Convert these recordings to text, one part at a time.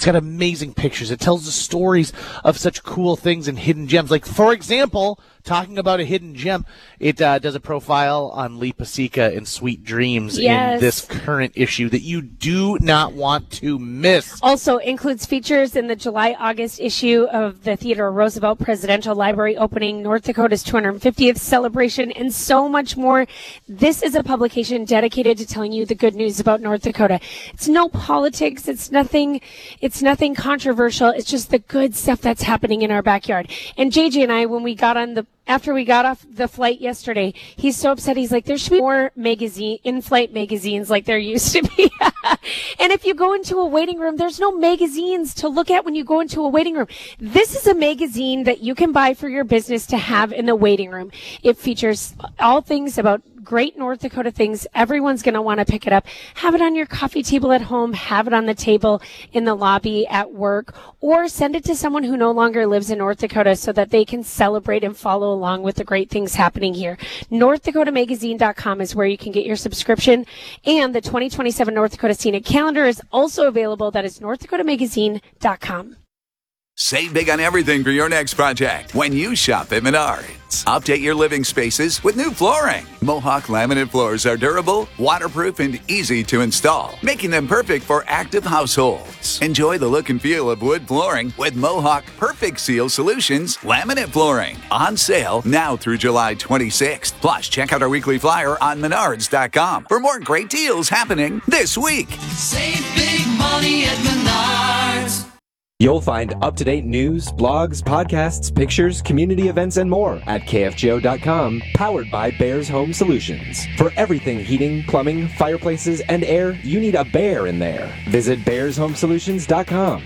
got amazing pictures. It tells the stories of such cool things and hidden gems. Like, for example, talking about a hidden gem, it does a profile on Lee Paseka and Sweet Dreams in this current issue that you do not want to miss. Also includes features in the July-August issue of the Theodore Roosevelt Presidential Library opening, North Dakota's 250th celebration, and so much more. This is a publication dedicated to telling you the good news about North Dakota. It's no politics. It's nothing controversial. It's just the good stuff that's happening in our backyard. And JJ and I, when we got on after we got off the flight yesterday, he's so upset. He's like, there should be more in-flight magazines like there used to be. And if you go into a waiting room, there's no magazines to look at when you go into a waiting room. This is a magazine that you can buy for your business to have in the waiting room. It features all things about great North Dakota things. Everyone's going to want to pick it up. Have it on your coffee table at home. Have it on the table in the lobby at work, or send it to someone who no longer lives in North Dakota so that they can celebrate and follow along with the great things happening here. NorthDakotaMagazine.com is where you can get your subscription, and the 2027 North Dakota Scenic Calendar is also available. That is NorthDakotaMagazine.com. Save big on everything for your next project when you shop at Menards. Update your living spaces with new flooring. Mohawk laminate floors are durable, waterproof, and easy to install, making them perfect for active households. Enjoy the look and feel of wood flooring with Mohawk Perfect Seal Solutions laminate flooring. On sale now through July 26th. Plus, check out our weekly flyer on Menards.com for more great deals happening this week. Save big money at Menards. You'll find up-to-date news, blogs, podcasts, pictures, community events, and more at KFGO.com, powered by Bears Home Solutions. For everything heating, plumbing, fireplaces, and air, you need a bear in there. Visit BearsHomeSolutions.com.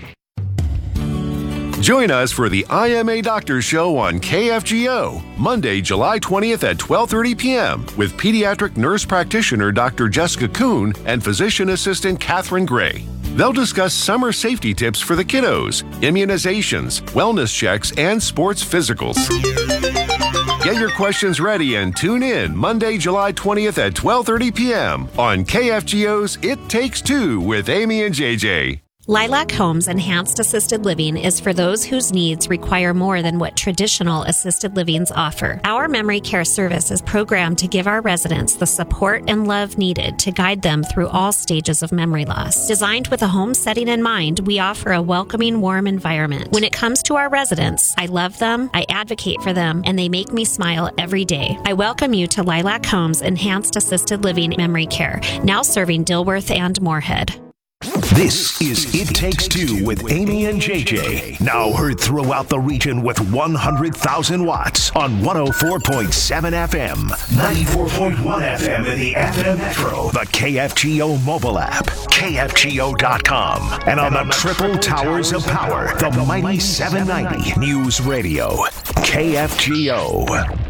Join us for the IMA Doctor Show on KFGO, Monday, July 20th at 12:30 p.m. with pediatric nurse practitioner Dr. Jessica Kuhn and physician assistant Catherine Gray. They'll discuss summer safety tips for the kiddos, immunizations, wellness checks, and sports physicals. Get your questions ready and tune in Monday, July 20th at 12:30 p.m. on KFGO's It Takes Two with Amy and JJ. Lilac Homes Enhanced Assisted Living is for those whose needs require more than what traditional assisted livings offer. Our memory care service is programmed to give our residents the support and love needed to guide them through all stages of memory loss. Designed with a home setting in mind, we offer a welcoming, warm environment. When it comes to our residents, I love them, I advocate for them, and they make me smile every day. I welcome you to Lilac Homes Enhanced Assisted Living Memory Care, now serving Dilworth and Moorhead. This is It Takes Two with Amy and JJ. Now heard throughout the region with 100,000 watts on 104.7 FM, 94.1 FM in the FM Metro, the KFGO mobile app, KFGO.com, and on the triple towers of power, the mighty 790 News Radio, KFGO.